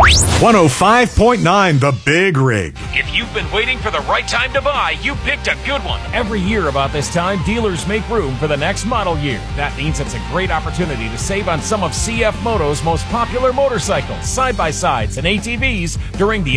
105.9 The Big Rig. If you've been waiting for the right time to buy, you picked a good one. Every year about this time, dealers make room for the next model year. That means it's a great opportunity to save on some of CF Moto's most popular motorcycles, side-by-sides, and ATVs during the